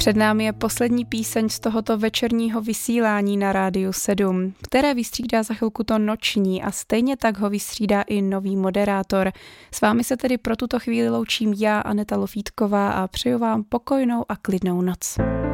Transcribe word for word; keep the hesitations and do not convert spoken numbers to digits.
Před námi je poslední píseň z tohoto večerního vysílání na Rádiu sedm, které vystřídá za chvilku to noční a stejně tak ho vystřídá i nový moderátor. S vámi se tedy pro tuto chvíli loučím já, Aneta Lofítková, a přeju vám pokojnou a klidnou noc.